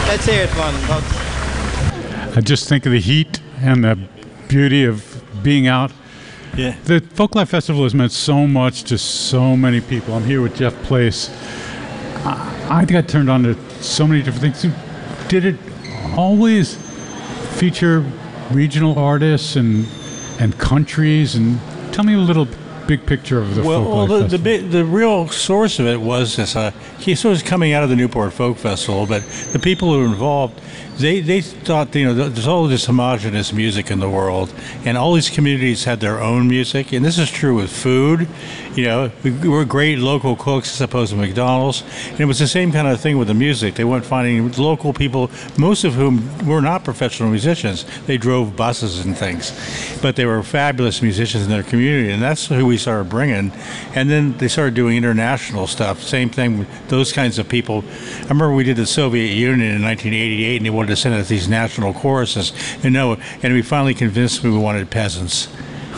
Let's hear it one. I just think of the heat and the beauty of being out. Yeah. The Folklife Festival has meant so much to so many people. I'm here with Jeff Place. I got turned on to so many different things. Did it always feature regional artists and countries? And tell me a little big picture of the Folklife Festival. The real source of it was this. He sort of coming out of the Newport Folk Festival, but the people who were involved, they thought, there's all this homogenous music in the world, and all these communities had their own music, and this is true with food. We were great local cooks as opposed to McDonald's, and it was the same kind of thing with the music. They went finding local people, most of whom were not professional musicians. They drove buses and things, but they were fabulous musicians in their community, and that's who we started bringing. And then they started doing international stuff. Same thing with those kinds of people. I remember we did the Soviet Union in 1988, and they wanted to send us these national choruses, and we finally convinced them we wanted peasants.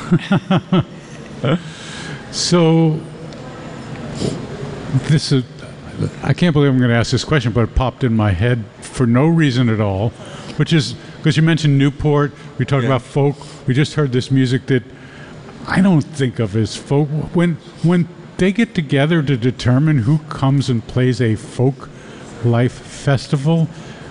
So, I can't believe I'm going to ask this question, but it popped in my head for no reason at all, which is because you mentioned Newport, we talked about folk, we just heard this music that I don't think of as folk. When they get together to determine who comes and plays a folk life festival,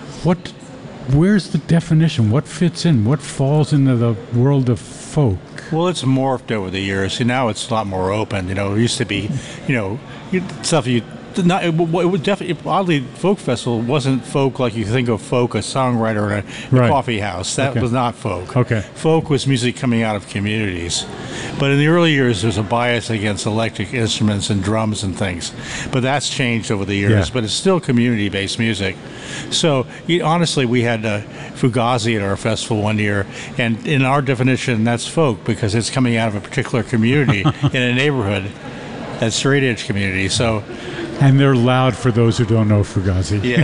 where's the definition? What fits in? What falls into the world of folk? Well, it's morphed over the years. See, now it's a lot more open. It used to be, stuff you. It would definitely, oddly, folk festival wasn't folk like you think of folk, a songwriter in a coffee house. That was not folk. Okay. Folk was music coming out of communities. But in the early years, there's a bias against electric instruments and drums and things. But that's changed over the years. Yeah. But it's still community-based music. So honestly, we had Fugazi at our festival one year, and in our definition, that's folk because it's coming out of a particular community in a neighborhood, that straight edge community. So. And they're loud for those who don't know Fugazi. Yeah.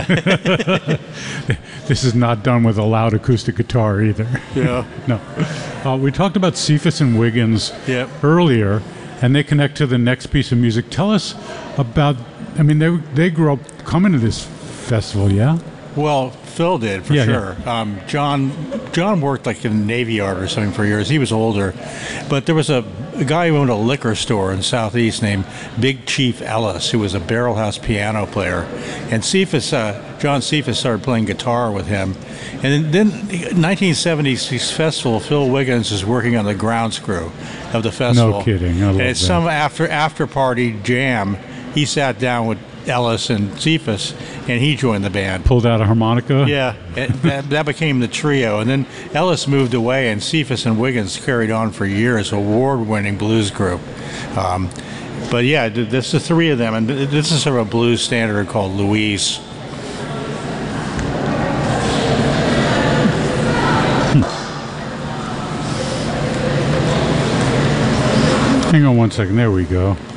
This is not done with a loud acoustic guitar either. Yeah. No. We talked about Cephas and Wiggins earlier, and they connect to the next piece of music. Tell us about, they grew up coming to this festival, yeah? Well, Phil did, for sure. Yeah. John worked like in the Navy Yard or something for years. He was older. But there was a guy who owned a liquor store in Southeast named Big Chief Ellis, who was a barrelhouse piano player. And John Cephas started playing guitar with him. And then 1976 festival, Phil Wiggins is working on the grounds crew of the festival. No kidding. I love and it's that. some after party jam. He sat down with Ellis and Cephas, and he joined the band. Pulled out a harmonica? Yeah, that became the trio. And then Ellis moved away, and Cephas and Wiggins carried on for years, award-winning blues group. But yeah, this is the three of them, and this is sort of a blues standard called Louise. Hang on one second, there we go.